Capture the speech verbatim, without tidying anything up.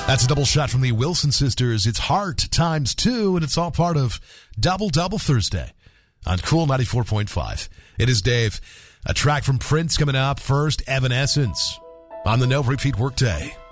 That's a double shot from the Wilson sisters. It's Heart times two, and it's all part of Double Double Thursday on Cool ninety-four point five. It is Dave. A track from Prince coming up first, Evanescence on the No Repeat Workday.